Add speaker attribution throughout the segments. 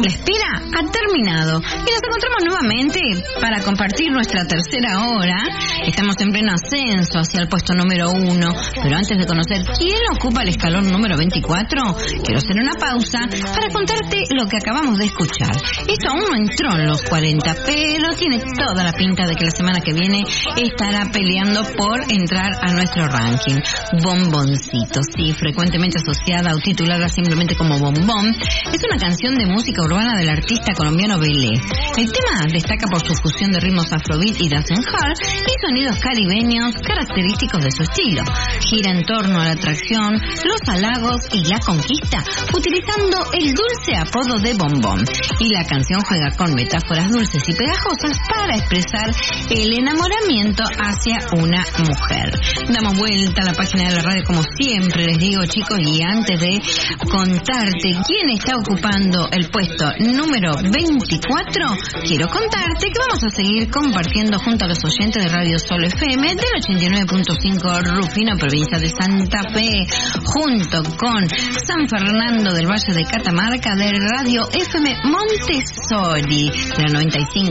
Speaker 1: La espera ha terminado y nos encontramos nuevamente para compartir nuestra tercera hora. Estamos en pleno ascenso hacia el puesto número 1, pero antes de conocer quién ocupa el escalón número 24, quiero hacer una pausa para contarte lo que acabamos de escuchar. Esto aún no entró en los 40, pero tiene toda la pinta de que la semana que viene estará peleando por entrar a nuestro ranking. Bomboncito, sí, frecuentemente asociada o titulada simplemente como Bombón, es una canción de música urbana del artista colombiano Belé. El tema destaca por su fusión de ritmos afrobeat y dancehall y sonidos caribeños característicos de su estilo. Gira en torno a la atracción, los halagos y la conquista, utilizando el dulce apodo de Bombón. Y la canción juega con metáforas dulces y pegajosas para expresar el enamoramiento hacia una mujer. Damos vuelta a la página de la radio como siempre les digo, chicos, y antes de contarte quién está ocupando el puesto número 24, quiero contarte que vamos a seguir compartiendo junto a los oyentes de Radio Sol FM del 89.5 Rufino, provincia de Santa Fe, junto con San Fernando del Valle de Catamarca de Radio FM Montessori de la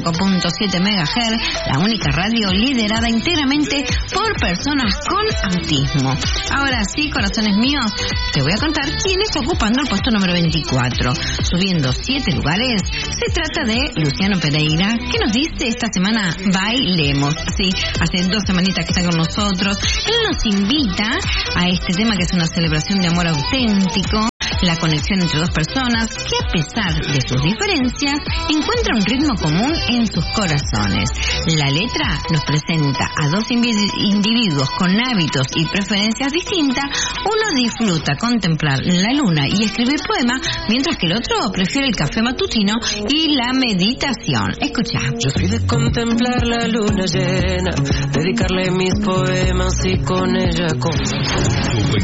Speaker 1: 95.7 MHz, la única radio liderada íntegramente por personas con autismo. Ahora sí, corazones míos, te voy a contar quién está ocupando el puesto número 24. Subiendo 7 lugares, se trata de Luciano Pereira, que nos dice esta semana bailemos. Sí, hace 2 semanitas que está con nosotros. Él nos invita a este tema que es una celebración de amor auténtico, la conexión entre dos personas que a pesar de sus diferencias encuentran un ritmo común en sus corazones. La letra nos presenta a dos individuos con hábitos y preferencias distintas. Uno disfruta contemplar la luna y escribir poemas, mientras que el otro prefiere el café matutino y la meditación. Escucha.
Speaker 2: Yo soy de contemplar la luna llena, dedicarle mis poemas y con ella